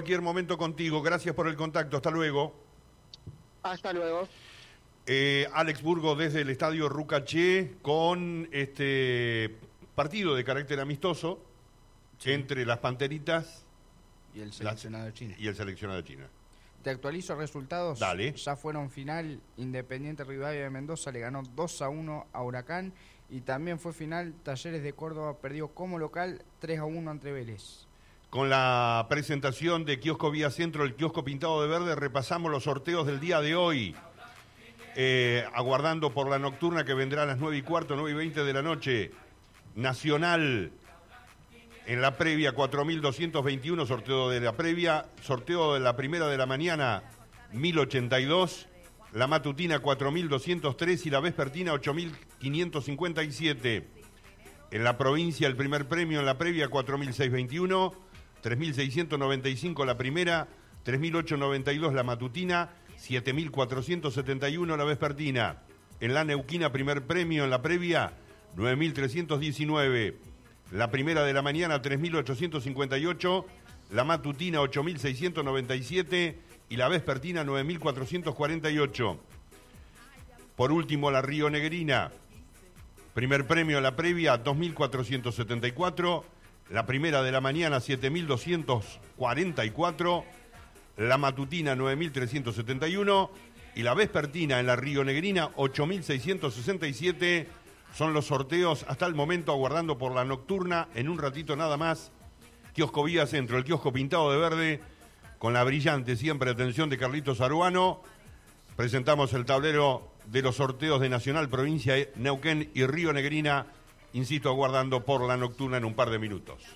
cualquier momento contigo. Gracias por el contacto. Hasta luego. Hasta luego. Alex Burgo desde el estadio Rucaché con este partido de carácter amistoso entre las Panteritas y el seleccionado de China. ¿Te actualizo resultados? Dale. Ya fueron final. Independiente Rivadavia de Mendoza le ganó 2-1 a Huracán. Y también fue final. Talleres de Córdoba perdió como local 3-1 ante Vélez. Con la presentación de Kiosco Vía Centro, el kiosco pintado de verde, repasamos los sorteos del día de hoy. Aguardando por la nocturna que vendrá a las 9:15, 9:20 de la noche. Nacional en la previa 4.221, sorteo de la previa, sorteo de la primera de la mañana 1.082, la matutina 4.203 y la vespertina 8.557. En la provincia el primer premio en la previa 4.621, 3.695 la primera, 3.892 la matutina, 7.471 la vespertina. En la neuquina primer premio en la previa 9.319. La primera de la mañana 3.858, la matutina 8.697 y la vespertina 9.448. Por último la rionegrina, primer premio en la previa 2.474, la primera de la mañana 7.244, la matutina 9.371 y la vespertina en la rionegrina 8.667. Son los sorteos hasta el momento, aguardando por la nocturna. En un ratito nada más, Kiosco Vía Centro, el kiosco pintado de verde, con la brillante siempre atención de Carlitos Aruano. Presentamos el tablero de los sorteos de Nacional, Provincia Neuquén y Río Negrina. Insisto, aguardando por la nocturna en un par de minutos.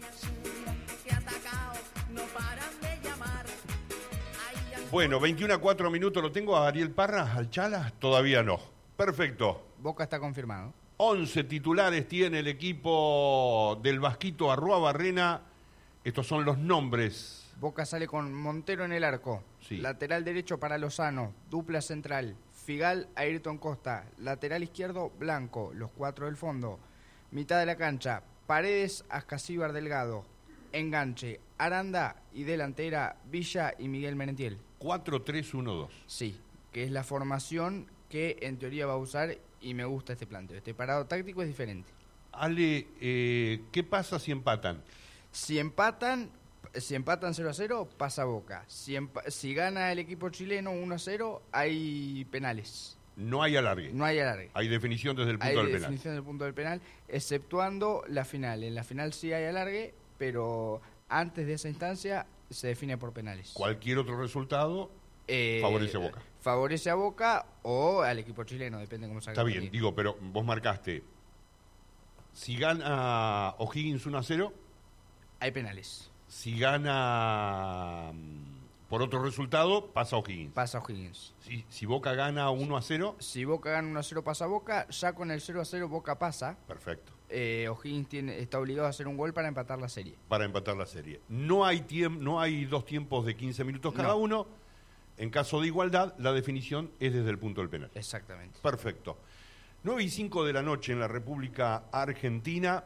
Bueno, 21:04, ¿lo tengo a Ariel Parra, al Chala? Todavía no. Perfecto. Boca está confirmado. 11 titulares tiene el equipo del Vasquito Arruabarrena. Estos son los nombres. Boca sale con Montero en el arco. Sí. Lateral derecho para Lozano. Dupla central. Figal, Ayrton Costa. Lateral izquierdo, Blanco. Los 4 del fondo. Mitad de la cancha, Paredes, Ascasíbar Delgado. Enganche, Aranda y delantera, Villa y Miguel Merentiel. 4-3-1-2. Sí, que es la formación que en teoría va a usar y me gusta este planteo. Este parado táctico es diferente. Ale, ¿qué pasa si empatan? Si empatan 0-0, pasa Boca. Si gana el equipo chileno 1-0, hay penales. No hay alargue. No hay alargue. Hay definición desde el punto del penal. Hay definición del punto del penal, exceptuando la final. En la final sí hay alargue, pero antes de esa instancia se define por penales. Cualquier otro resultado favorece a Boca. Favorece a Boca o al equipo chileno, depende cómo salga. Está bien, digo, pero vos marcaste. Si gana O'Higgins 1-0, hay penales. Si gana por otro resultado, pasa O'Higgins. Pasa O'Higgins. Si Boca gana 1-0. Si Boca gana 1-0, pasa Boca. Ya con el 0-0 Boca pasa. Perfecto. O'Higgins está obligado a hacer un gol para empatar la serie. No hay dos tiempos de 15 minutos cada uno. En caso de igualdad, la definición es desde el punto del penal. Exactamente. Perfecto. 9:05 de la noche en la República Argentina.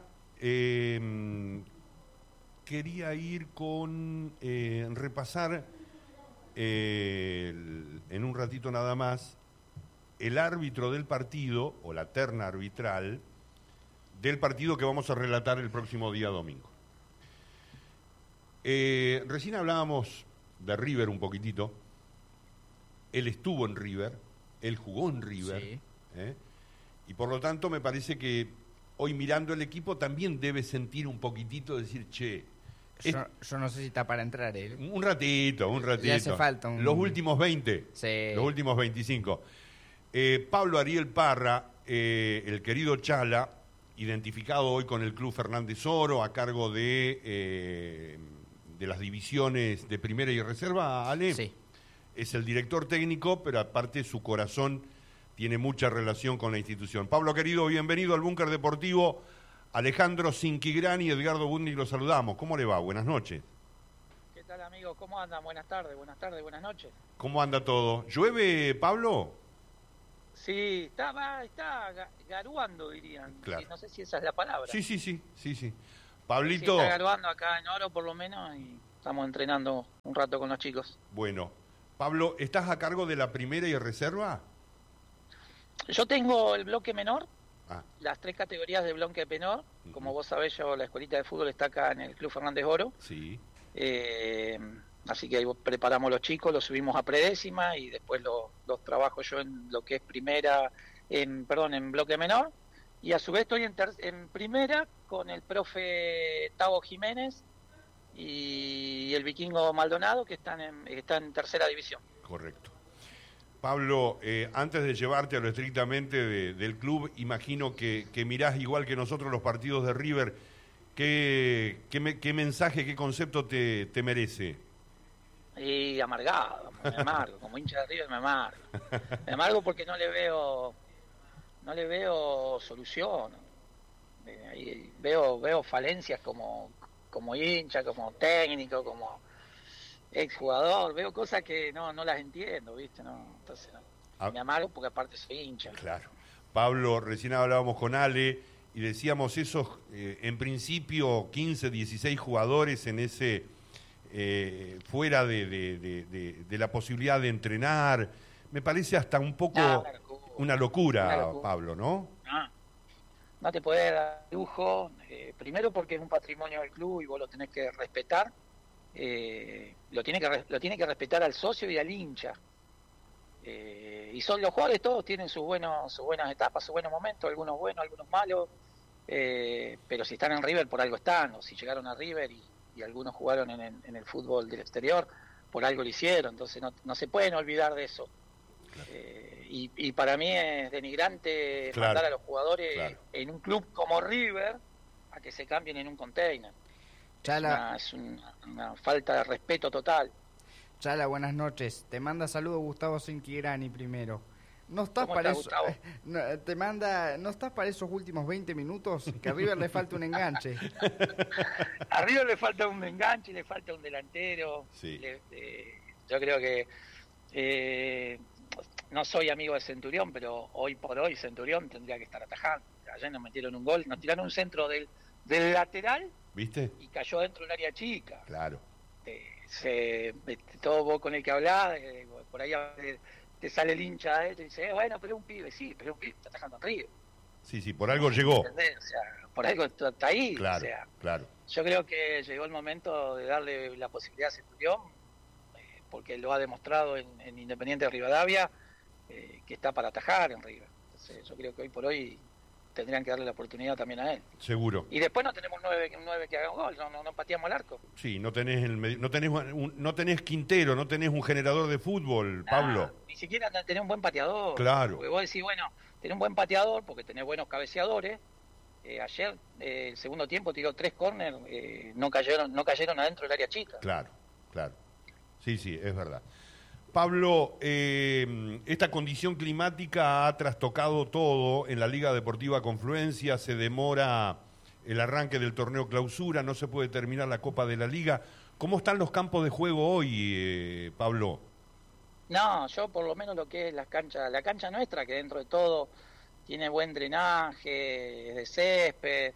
Quería ir con repasar en un ratito nada más el árbitro del partido, o la terna arbitral, del partido que vamos a relatar el próximo día domingo. Recién hablábamos de River un poquitito. Él estuvo en River, él jugó en River, sí. Y por lo tanto me parece que hoy mirando el equipo también debe sentir un poquitito, decir, che... Yo no sé si está para entrar él. Un ratito. Le hace falta Los últimos 20, sí. Los últimos 25. Pablo Ariel Parra, el querido Chala, identificado hoy con el Club Fernández Oro, a cargo de las divisiones de primera y reserva, Ale. Sí. Es el director técnico, pero aparte su corazón tiene mucha relación con la institución. Pablo, querido, bienvenido al Búnker Deportivo. Alejandro Cinquigrani y Edgardo Bundy los saludamos. ¿Cómo le va? Buenas noches. ¿Qué tal, amigo? ¿Cómo andan? Buenas tardes, buenas noches. ¿Cómo anda todo? ¿Llueve, Pablo? Sí, está garuando, dirían. Claro. No sé si esa es la palabra. Sí. Pablito. Sí, está garuando acá en Oro, por lo menos, y estamos entrenando un rato con los chicos. Bueno, Pablo, ¿estás a cargo de la primera y reserva? Yo tengo el bloque menor, Ah, las 3 categorías del bloque menor. Como vos sabés, la escuelita de fútbol está acá en el Club Fernández Oro. sí. Así que ahí preparamos los chicos, los subimos a predécima y después los trabajo yo en lo que es en bloque menor. Y a su vez estoy en primera con el profe Tavo Jiménez y el vikingo Maldonado, que están en tercera división. Correcto. Pablo, antes de llevarte a lo estrictamente del club, imagino que mirás igual que nosotros los partidos de River. ¿Qué mensaje, qué concepto te merece? Y amargado, me amargo, como hincha de River me amargo. Me amargo porque no le veo solución. Ahí veo falencias como hincha, como técnico, como exjugador, veo cosas que no las entiendo, ¿viste? Entonces me amargo porque aparte soy hincha. Claro. Pablo, recién hablábamos con Ale y decíamos esos, en principio, 15, 16 jugadores en ese, fuera de la posibilidad de entrenar. Me parece hasta un poco una locura, Pablo, ¿no? No te podés dar lujo, primero porque es un patrimonio del club y vos lo tenés que respetar. Lo tiene que respetar al socio y al hincha, y son los jugadores, todos tienen sus buenas etapas, sus buenos momentos, algunos buenos, algunos malos, pero si están en River por algo están, o si llegaron a River y algunos jugaron en el fútbol del exterior, por algo lo hicieron, entonces no se pueden olvidar de eso. Claro. Y para mí es denigrante mandar a los jugadores en un club como River a que se cambien en un container. Chala. Es una falta de respeto total. Chala, buenas noches. Te manda saludos Gustavo Cinquirani primero. ¿No estás ¿Cómo para está, eso? ¿No estás para esos últimos 20 minutos? Que a River le falta un enganche. A River le falta un enganche, le falta un delantero. Sí. Yo creo que no soy amigo de Centurión, pero hoy por hoy Centurión tendría que estar atajando. Ayer nos metieron un gol, nos tiraron un centro del lateral. ¿Viste? Y cayó dentro del área chica. Claro. Todo vos con el que hablás, por ahí te sale el hincha adentro y dice, bueno, pero un pibe, sí, pero un pibe está atajando arriba. Sí, por algo llegó. ¿Entendés? O sea, por algo está ahí. Claro, o sea, claro. Yo creo que llegó el momento de darle la posibilidad a Centurión, porque lo ha demostrado en Independiente de Rivadavia, que está para atajar en River. Entonces, yo creo que hoy por hoy tendrían que darle la oportunidad también a él. Seguro. Y después no tenemos un 9 que haga un gol, no pateamos al arco. Sí, no tenés no tenés Quintero, no tenés un generador de fútbol, Pablo. Ni siquiera tenés un buen pateador. Claro. Porque vos decís, bueno, tenés un buen pateador porque tenés buenos cabeceadores. Ayer, el segundo tiempo, tiró 3 córner, no cayeron adentro del área chica. Claro. Sí, es verdad. Pablo, esta condición climática ha trastocado todo en la Liga Deportiva Confluencia, se demora el arranque del torneo clausura, no se puede terminar la Copa de la Liga. ¿Cómo están los campos de juego hoy, Pablo? No, yo por lo menos lo que es la cancha nuestra, que dentro de todo tiene buen drenaje, es de césped,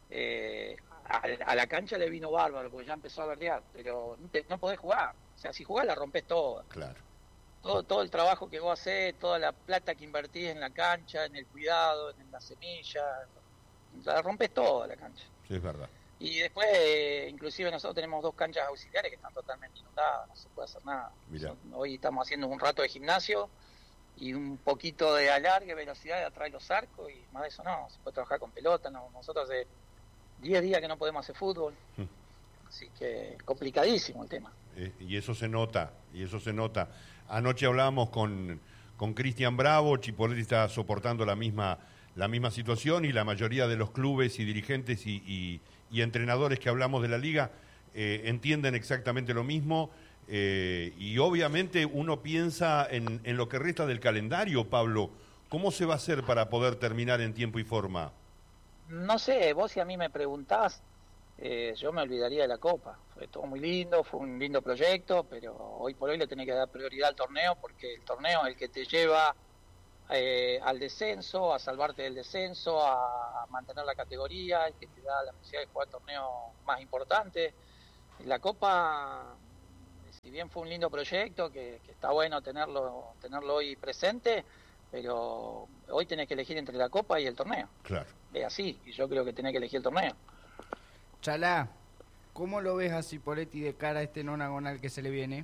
a la cancha le vino bárbaro, porque ya empezó a verdear, pero no podés jugar. O sea, si jugás la rompés toda. Claro. Todo el trabajo que vos hacés, toda la plata que invertís en la cancha, en el cuidado, en la semilla, la rompes toda la cancha. Sí, es verdad. Y después, inclusive nosotros tenemos 2 canchas auxiliares que están totalmente inundadas, no se puede hacer nada. Mirá. Hoy estamos haciendo un rato de gimnasio y un poquito de alargue, velocidad atrás de los arcos, y más de eso no, se puede trabajar con pelota. Nosotros hace 10 días que no podemos hacer fútbol, así que complicadísimo el tema. Y eso se nota. Anoche hablábamos con Cristian Bravo, Chipoletti está soportando la misma situación, y la mayoría de los clubes y dirigentes y entrenadores que hablamos de la liga entienden exactamente lo mismo, y obviamente uno piensa en lo que resta del calendario, Pablo. ¿Cómo se va a hacer para poder terminar en tiempo y forma? No sé, vos si a mí me preguntás, yo me olvidaría de la Copa. Fue todo muy lindo, fue un lindo proyecto, pero hoy por hoy le tenés que dar prioridad al torneo, porque el torneo es el que te lleva al descenso, a salvarte del descenso, a mantener la categoría, el que te da la posibilidad de jugar torneos más importantes. La Copa, si bien fue un lindo proyecto, que está bueno tenerlo hoy presente, pero hoy tenés que elegir entre la Copa y el torneo. Claro. Es así, y yo creo que tenés que elegir el torneo. Chalá, ¿cómo lo ves a Cipolletti de cara a este nonagonal que se le viene?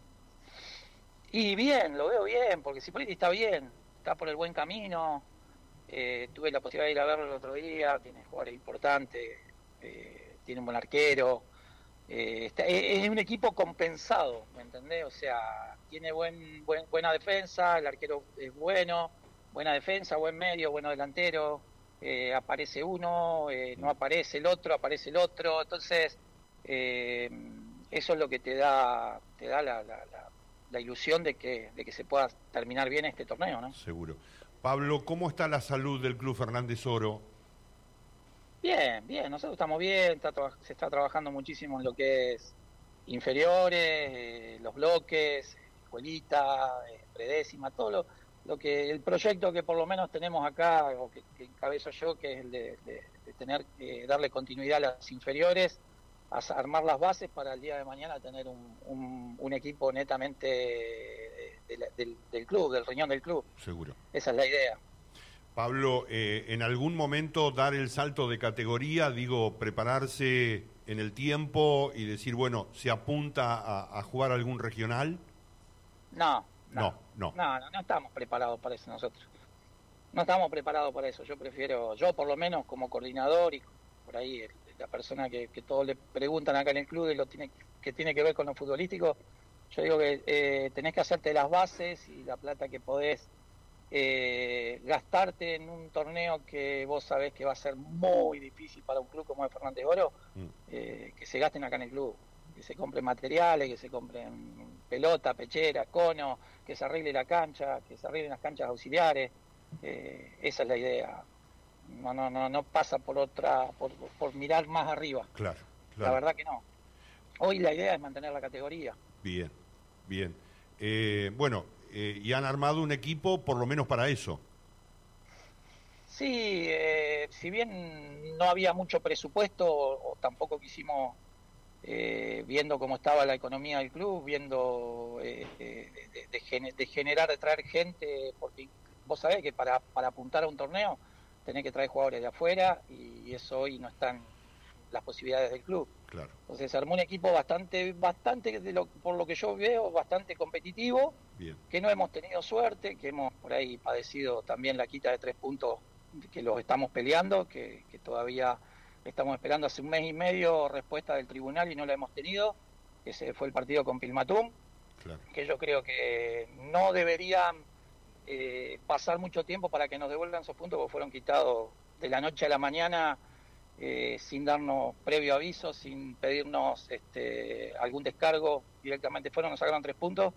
Y bien, lo veo bien, porque Cipolletti está bien, está por el buen camino. Tuve la posibilidad de ir a verlo el otro día, tiene jugadores importantes, tiene un buen arquero. Es un equipo compensado, ¿me entendés? O sea, tiene buena defensa, el arquero es bueno, buena defensa, buen medio, bueno delantero, aparece uno, no aparece el otro, aparece el otro. Entonces, eso es lo que te da la ilusión de que se pueda terminar bien este torneo, ¿no? Seguro. Pablo, ¿cómo está la salud del Club Fernández Oro? Bien, nosotros estamos bien, se está trabajando muchísimo en lo que es inferiores, los bloques, escuelita, predécima, todo lo que el proyecto que por lo menos tenemos acá, o que encabezo yo, que es el de tener que darle continuidad a las inferiores, a armar las bases para el día de mañana tener un equipo netamente del club, del riñón del club. Seguro. Esa es la idea. Pablo, en algún momento dar el salto de categoría, digo, prepararse en el tiempo y decir, bueno, ¿se apunta a jugar algún regional? No No estamos preparados para eso nosotros. No estamos preparados para eso. Yo por lo menos como coordinador y por ahí la persona que todos le preguntan acá en el club que tiene que ver con lo futbolístico, yo digo que tenés que hacerte las bases y la plata que podés gastarte en un torneo que vos sabés que va a ser muy difícil para un club como el Fernández Oro, que se gasten acá en el club, que se compren materiales, que se compren pelota, pechera, cono, que se arregle la cancha, que se arreglen las canchas auxiliares. Esa es la idea. No pasa por mirar más arriba. Claro. La verdad que no. Hoy la idea es mantener la categoría. Bien. Bueno, y han armado un equipo por lo menos para eso. Sí, si bien no había mucho presupuesto o tampoco quisimos, viendo cómo estaba la economía del club, viendo de traer gente, porque vos sabés que para apuntar a un torneo tenés que traer jugadores de afuera y eso hoy no están las posibilidades del club. Claro. Entonces se armó un equipo bastante por lo que yo veo, bastante competitivo. Bien. Que no hemos tenido suerte, que hemos por ahí padecido también la quita de 3 puntos, que los estamos peleando, que todavía estamos esperando hace un mes y medio respuesta del tribunal y no la hemos tenido. Ese fue el partido con Pilmatum, Claro. que yo creo que no deberían pasar mucho tiempo para que nos devuelvan esos puntos, porque fueron quitados de la noche a la mañana, sin darnos previo aviso, sin pedirnos algún descargo. Directamente nos sacaron 3 puntos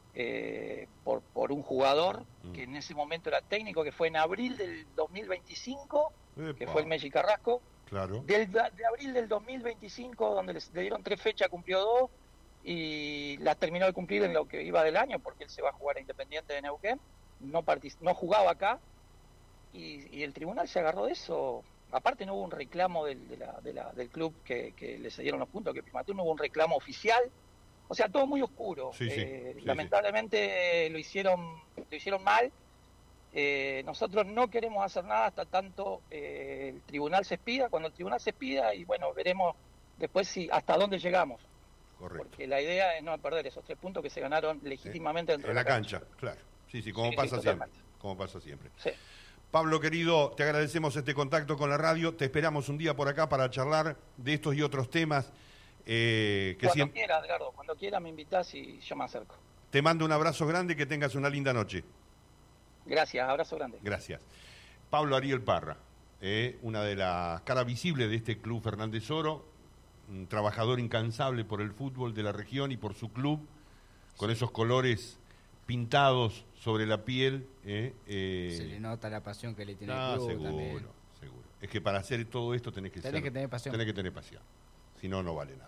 por un jugador que en ese momento era técnico, que fue en abril del 2025, que fue el Messi Carrasco. Claro. De abril del 2025, donde le dieron 3 fechas, cumplió 2 y las terminó de cumplir en lo que iba del año, porque él se va a jugar a Independiente de Neuquén, no jugaba acá y el tribunal se agarró de eso. Aparte no hubo un reclamo del club que le cedieron los puntos, que Pilmatum, no hubo un reclamo oficial. O sea, todo muy oscuro. Sí. Lamentablemente lo hicieron mal. Nosotros no queremos hacer nada hasta tanto el tribunal se expida. Cuando el tribunal se expida, y bueno, veremos después hasta dónde llegamos. Correcto. Porque la idea es no perder esos 3 puntos que se ganaron legítimamente dentro en de la cancha. Claro. Sí, como pasa siempre. Sí. Pablo, querido, te agradecemos este contacto con la radio. Te esperamos un día por acá para charlar de estos y otros temas. Cuando quiera, Edgardo, cuando quiera me invitás y yo me acerco. Te mando un abrazo grande y que tengas una linda noche. Gracias, abrazo grande. Gracias. Pablo Ariel Parra, una de las caras visibles de este club Fernández Oro, un trabajador incansable por el fútbol de la región y por su club, con esos colores pintados sobre la piel. Se le nota la pasión que le tiene el club también. Seguro. Es que para hacer todo esto tenés que tener pasión. Tenés que tener pasión. Si no, no vale nada.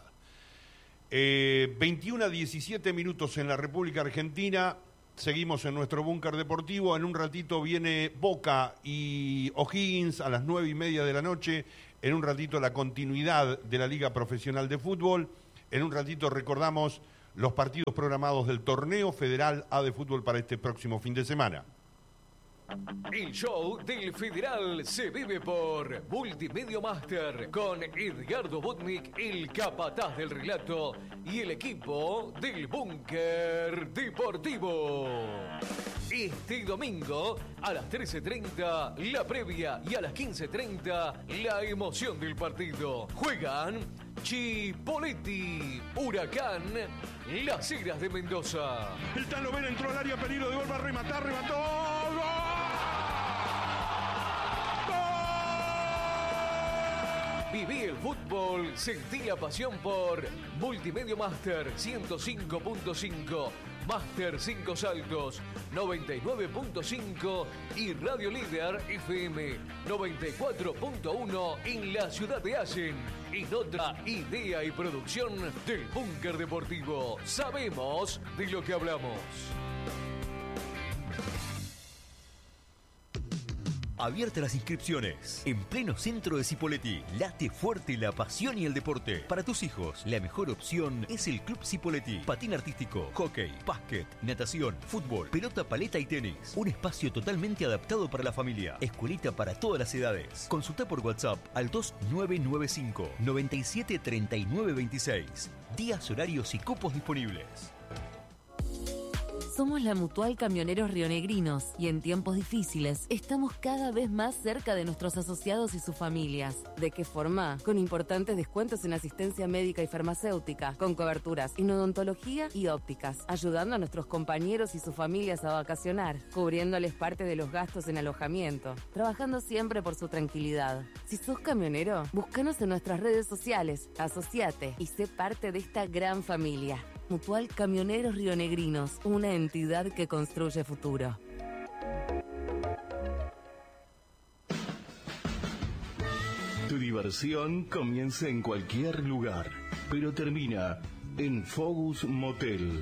21 a 17 minutos en la República Argentina. Seguimos en nuestro búnker deportivo. En un ratito viene Boca y O'Higgins a las 9:30 de la noche. En un ratito la continuidad de la Liga Profesional de Fútbol. En un ratito recordamos los partidos programados del Torneo Federal A de Fútbol para este próximo fin de semana. El show del Federal se vive por Multimedia Master con Edgardo Butnik, el capataz del relato, y el equipo del Búnker Deportivo. Este domingo a las 13:30 la previa y a las 15:30 la emoción del partido. Juegan Chipoleti, Huracán, Las Heras de Mendoza. El Tan Lovera entró al área, peligro de gol, va a rematar, remató. ¡Gol! Viví el fútbol, sentí la pasión por Multimedia Master 105.5, Master 5 Saltos 99.5 y Radio Líder FM 94.1 en la ciudad de Allen. En otra idea y producción del Búnker Deportivo. Sabemos de lo que hablamos. Abiertas las inscripciones. En pleno centro de Cipolletti. Late fuerte la pasión y el deporte. Para tus hijos, la mejor opción es el Club Cipolletti. Patín artístico, hockey, básquet, natación, fútbol, pelota, paleta y tenis. Un espacio totalmente adaptado para la familia. Escuelita para todas las edades. Consulta por WhatsApp al 2995 97 39 26. Días, horarios y cupos disponibles. Somos la Mutual Camioneros Rionegrinos y en tiempos difíciles estamos cada vez más cerca de nuestros asociados y sus familias. ¿De qué forma? Con importantes descuentos en asistencia médica y farmacéutica, con coberturas en odontología y ópticas, ayudando a nuestros compañeros y sus familias a vacacionar, cubriéndoles parte de los gastos en alojamiento, trabajando siempre por su tranquilidad. Si sos camionero, búscanos en nuestras redes sociales, asociate y sé parte de esta gran familia. Mutual Camioneros Rionegrinos, una entidad que construye futuro. Tu diversión comienza en cualquier lugar, pero termina en Focus Motel.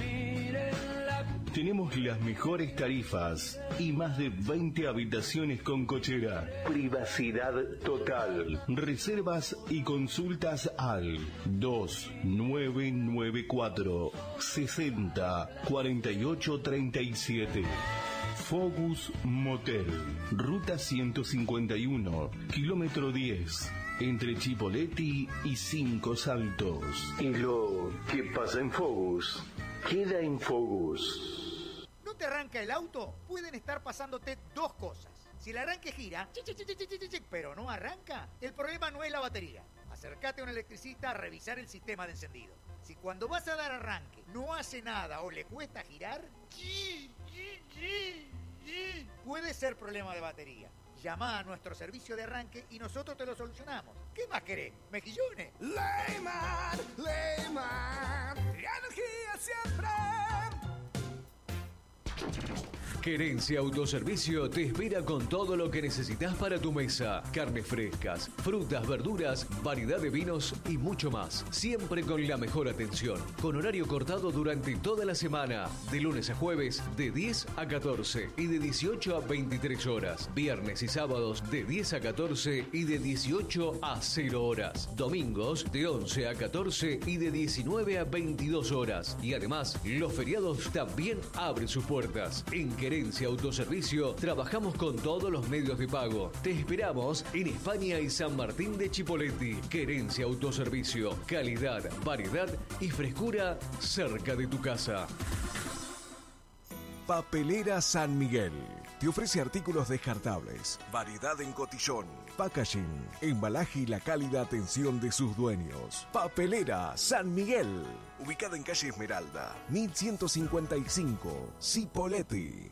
Tenemos las mejores tarifas y más de 20 habitaciones con cochera. Privacidad total. Reservas y consultas al 2994 60 48 37. Focus Motel, Ruta 151, kilómetro 10, entre Chipolletti y 5 Saltos. Y lo que pasa en Focus, queda en Focus. ¿No te arranca el auto? Pueden estar pasándote dos cosas. Si el arranque gira, pero no arranca, el problema no es la batería. Acércate a un electricista a revisar el sistema de encendido. Si cuando vas a dar arranque no hace nada o le cuesta girar, puede ser problema de batería. Llama a nuestro servicio de arranque y nosotros te lo solucionamos. ¿Qué más querés? ¿Mejillones? Leyman, energía siempre. Querencia Autoservicio te espera con todo lo que necesitas para tu mesa. Carnes frescas, frutas, verduras, variedad de vinos y mucho más. Siempre con la mejor atención. Con horario cortado durante toda la semana. De lunes a jueves de 10 a 14 y de 18 a 23 horas. Viernes y sábados de 10 a 14 y de 18 a 0 horas. Domingos de 11 a 14 y de 19 a 22 horas. Y además, los feriados también abren sus puertas. En Querencia Autoservicio trabajamos con todos los medios de pago. Te esperamos en España y San Martín de Chipolletti. Querencia Autoservicio. Calidad, variedad y frescura cerca de tu casa. Papelera San Miguel. Te ofrece artículos descartables, variedad en cotillón, packaging, embalaje y la cálida atención de sus dueños. Papelera San Miguel. Ubicada en calle Esmeralda, 1155, Cipolletti.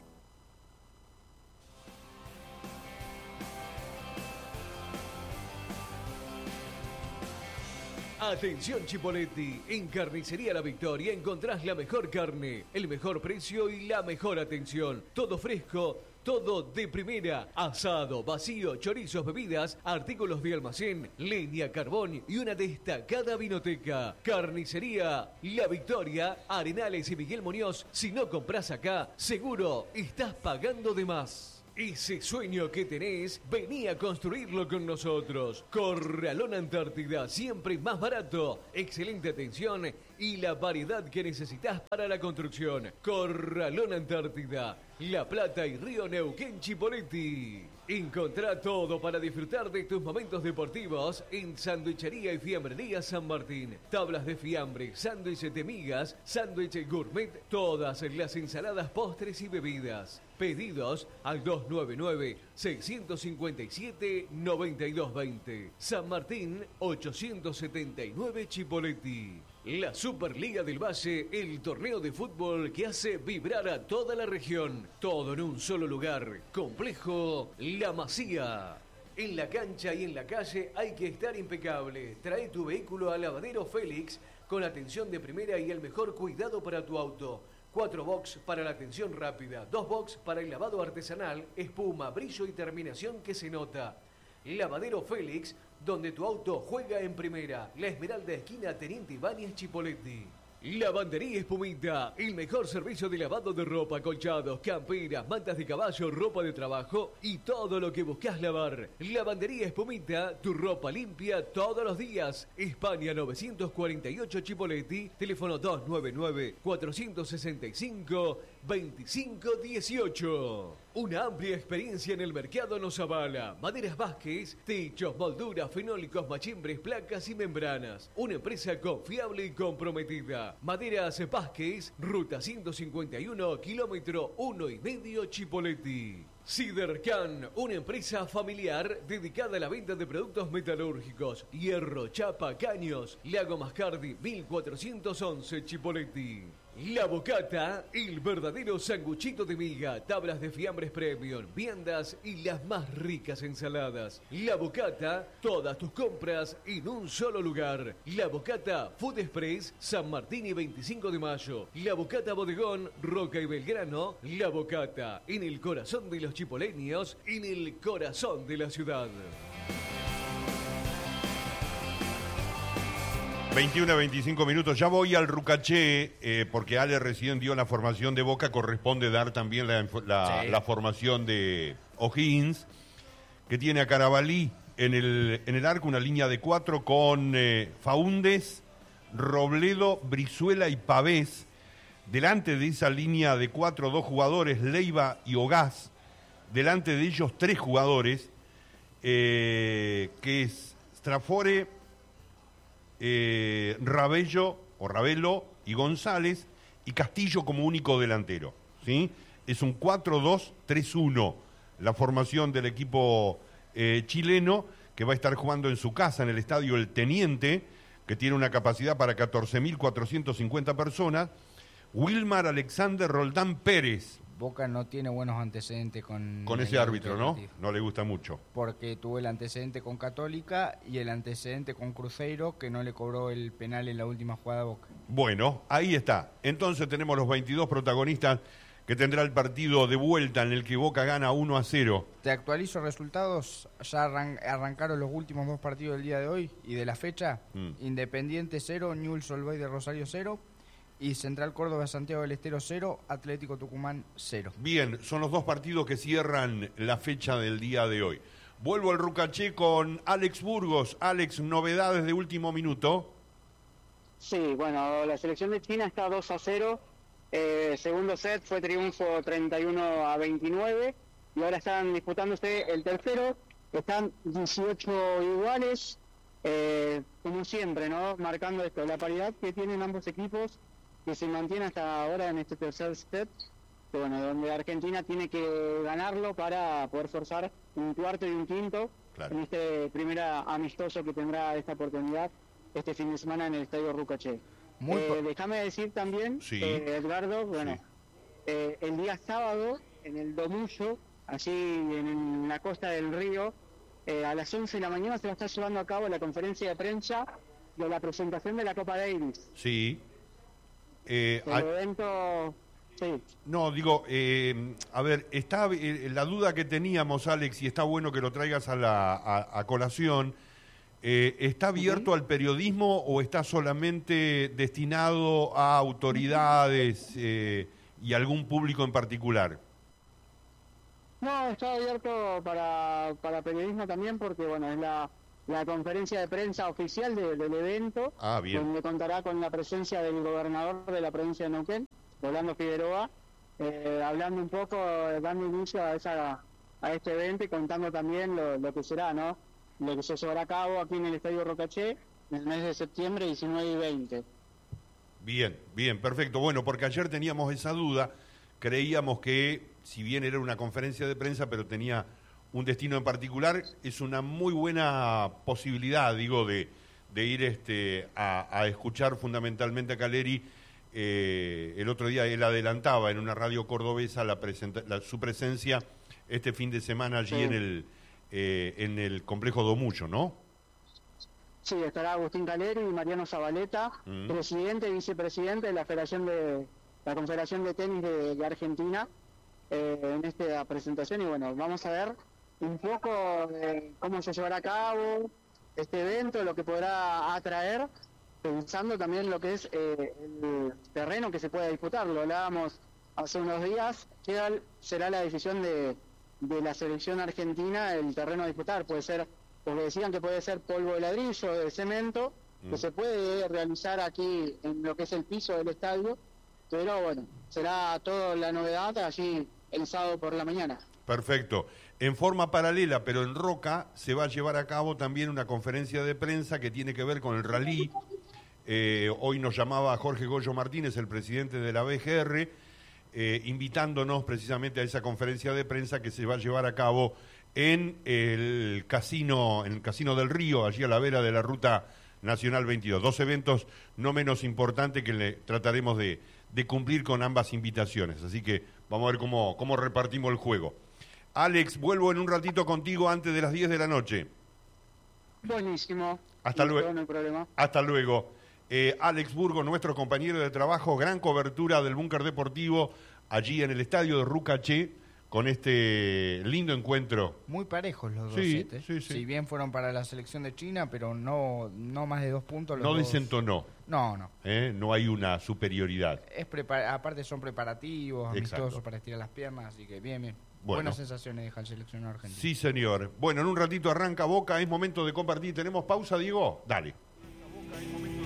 Atención Chipolletti, en Carnicería La Victoria encontrás la mejor carne, el mejor precio y la mejor atención. Todo fresco, todo de primera. Asado, vacío, chorizos, bebidas, artículos de almacén, leña, carbón y una destacada vinoteca. Carnicería La Victoria, Arenales y Miguel Muñoz. Si no compras acá, seguro estás pagando de más. Ese sueño que tenés, vení a construirlo con nosotros. Corralón Antártida, siempre más barato, excelente atención y la variedad que necesitas para la construcción. Corralón Antártida, La Plata y Río Neuquén Chipoleti. Encontrá todo para disfrutar de tus momentos deportivos en Sanduichería y Fiambrería San Martín. Tablas de fiambre, sándwiches de migas, sándwiches gourmet, todas las ensaladas, postres y bebidas. Pedidos al 299-657-9220. San Martín, 879 Chipoleti. La Superliga del Valle, el torneo de fútbol que hace vibrar a toda la región. Todo en un solo lugar. Complejo La Masía. En la cancha y en la calle hay que estar impecable. Trae tu vehículo a Lavadero Félix con atención de primera y el mejor cuidado para tu auto. 4 box para la atención rápida, 2 box para el lavado artesanal, espuma, brillo y terminación que se nota. Lavadero Félix, donde tu auto juega en primera. La Esmeralda, esquina Teniente Ibáñez Chipoleti. Lavandería Espumita, el mejor servicio de lavado de ropa, colchados, camperas, mantas de caballo, ropa de trabajo y todo lo que buscas lavar. Lavandería Espumita, tu ropa limpia todos los días. España 948 Chipoleti, teléfono 299-465-2518. Una amplia experiencia en el mercado nos avala. Maderas Vázquez, techos, molduras, fenólicos, machimbres, placas y membranas. Una empresa confiable y comprometida. Maderas Vázquez, ruta 151, kilómetro 1,5 Chipoleti. Sidercan, una empresa familiar dedicada a la venta de productos metalúrgicos. Hierro, chapa, caños. Lago Mascardi, 1411 Chipoleti. La Bocata, el verdadero sanguchito de miga, tablas de fiambres premium, viandas y las más ricas ensaladas. La Bocata, todas tus compras en un solo lugar. La Bocata Food Express, San Martín y 25 de mayo. La Bocata Bodegón, Roca y Belgrano. La Bocata, en el corazón de los chipoleños, en el corazón de la ciudad. 21 a 25 minutos. Ya voy al Rucaché, porque Ale recién dio la formación de Boca, corresponde dar también la formación de O'Higgins, que tiene a Carabalí en el arco, una línea de 4 con Faúndez, Robledo, Brizuela y Pavés. Delante de esa línea de 4, 2 jugadores, Leiva y Ogaz. Delante de ellos 3 jugadores, que es Strafore, Ravelo y González, y Castillo como único delantero, ¿sí? Es un 4-2-3-1 la formación del equipo chileno, que va a estar jugando en su casa en el estadio El Teniente, que tiene una capacidad para 14.450 personas. Wilmar Alexander Roldán Pérez. Boca no tiene buenos antecedentes con ese árbitro, ¿no? No le gusta mucho. Porque tuvo el antecedente con Católica y el antecedente con Cruzeiro, que no le cobró el penal en la última jugada a Boca. Bueno, ahí está. Entonces tenemos los 22 protagonistas que tendrá el partido de vuelta, en el que Boca gana 1-0. Te actualizo resultados. Ya arrancaron los últimos 2 partidos del día de hoy y de la fecha. Independiente 0, Newell's Old Boys de Rosario 0. Y Central Córdoba Santiago del Estero 0, Atlético Tucumán 0. Bien, son los 2 partidos que cierran la fecha del día de hoy. Vuelvo al Rucaché con Alex Burgos. Alex, novedades de último minuto. Sí, bueno, la selección de China está 2-0. Segundo set fue triunfo 31-29. Y ahora están disputándose el tercero. Están 18 iguales. Como siempre, ¿no? Marcando esto, la paridad que tienen ambos equipos, que se mantiene hasta ahora en este tercer set, que, bueno, donde Argentina tiene que ganarlo para poder forzar un cuarto y un quinto, claro, en este primer amistoso que tendrá esta oportunidad este fin de semana en el Estadio Rucaché. Déjame decir también, sí, Edgardo, bueno, sí, el día sábado en el Domullo, allí en la costa del río, a las 11 de la mañana se va a estar llevando a cabo la conferencia de prensa de la presentación de la Copa Davis. Sí. El evento... Sí. No, digo, a ver, está la duda que teníamos, Alex, y está bueno que lo traigas a colación. ¿Está abierto al periodismo o está solamente destinado a autoridades y algún público en particular? No, está abierto para periodismo también porque, bueno, es la conferencia de prensa oficial del evento, donde contará con la presencia del gobernador de la provincia de Neuquén, Rolando Figueroa, hablando un poco, dando inicio a este evento y contando también lo que será, ¿no? Lo que se llevará a cabo aquí en el Estadio Rocaché en el mes de septiembre 19 y 20. Bien, perfecto. Bueno, porque ayer teníamos esa duda, creíamos que, si bien era una conferencia de prensa, pero tenía un destino en particular, es una muy buena posibilidad, digo, de ir a escuchar fundamentalmente a Caleri. El otro día él adelantaba en una radio cordobesa su presencia este fin de semana allí en el complejo Domullo, ¿no? Sí, estará Agustín Caleri y Mariano Zabaleta, presidente y vicepresidente de la Confederación de Tenis de Argentina, en esta presentación. Y bueno, vamos a ver un poco de cómo se llevará a cabo este evento, lo que podrá atraer, pensando también lo que es el terreno que se pueda disputar. Lo hablábamos hace unos días, que será la decisión de la selección argentina el terreno a disputar. Puede ser, porque decían que puede ser polvo de ladrillo, de cemento, que se puede realizar aquí en lo que es el piso del estadio, pero bueno, será toda la novedad allí el sábado por la mañana. Perfecto. En forma paralela, pero en Roca, se va a llevar a cabo también una conferencia de prensa que tiene que ver con el rally. Hoy nos llamaba Jorge Goyo Martínez, el presidente de la BGR, invitándonos precisamente a esa conferencia de prensa que se va a llevar a cabo en el casino del Río, allí a la vera de la Ruta Nacional 22. Dos eventos no menos importantes que trataremos de cumplir con ambas invitaciones. Así que vamos a ver cómo repartimos el juego. Alex, vuelvo en un ratito contigo antes de las 10 de la noche. Buenísimo. Hasta luego. No hay problema. Hasta luego. Alex Burgo, nuestro compañero de trabajo, gran cobertura del Búnker Deportivo allí en el estadio de Rucaché con este lindo encuentro. Muy parejos los dos setes. Sí. Si bien fueron para la selección de China, pero no más de 2 puntos. No desentonó. No. No hay una superioridad. Aparte son preparativos, amistosos para estirar las piernas, así que bien. Bueno. Buenas sensaciones deja el seleccionado argentino. Sí, señor. Bueno, en un ratito arranca Boca, es momento de compartir. ¿Tenemos pausa, Diego? Dale. Boca, es momento